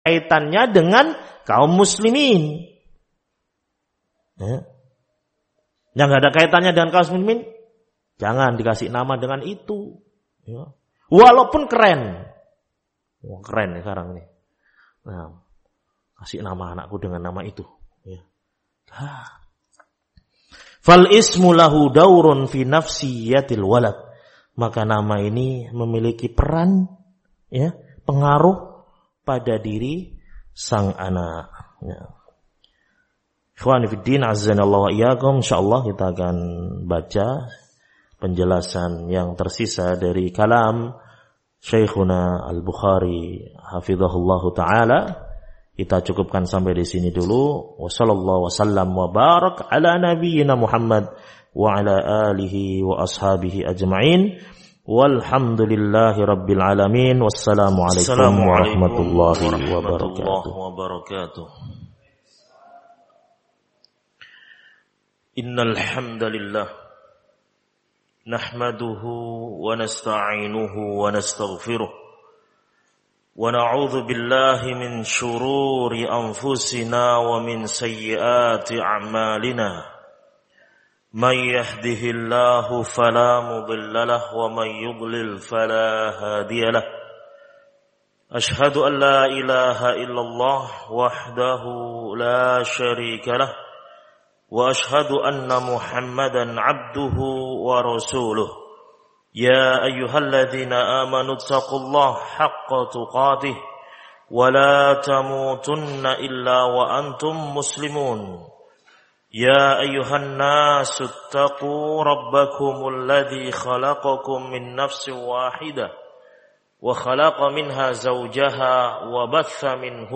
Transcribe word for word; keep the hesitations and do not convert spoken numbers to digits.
kaitannya dengan kaum muslimin. Ya. Yang nggak ada kaitannya dengan kaum muslimin, jangan dikasih nama dengan itu. Ya. Walaupun keren. Wah, keren nih sekarang nih. Nah, kasih nama anakku dengan nama itu. Ya. Ah. Fal ismu lahu daurun fi nafsiyatil walad. Maka nama ini memiliki peran, ya, pengaruh pada diri sang anak. Ya. Ikhwani fiddin, azzanallahu wa iyyakum. Insyaallah kita akan baca penjelasan yang tersisa dari kalam Syekhuna Al-Bukhari hafizahullahu taala. Kita cukupkan sampai di sini dulu. Wassallallahu wasallam wa barak ala nabiyyina Muhammad wa ala alihi wa ashabihi ajma'in. Walhamdulillahi rabbil alamin. Wassalamu alaikum warahmatullahi wabarakatuh. Innal hamdalillah nahmaduhu wa nasta'inuhu wa nastaghfiruh wa na'udzu billahi min shururi anfusina wa min sayyiati a'malina. Man yahdihillahu fala mudilla lahu wa man yudlil fala hadiya lahu. Ashhadu an la ilaha illallah wahdahu la syarika lahu wa ashhadu anna Muhammadan abduhu wa rasuluh. Ya ayyuhalladzina amanu taqullaha haqqa tuqatih wa la tamutunna illa wa antum muslimun. Ya ayyuhan nasu ittaqu rabbakumul ladzi khalaqakum min nafsin wahidah wa khalaqa minha zawjaha wa batha minhu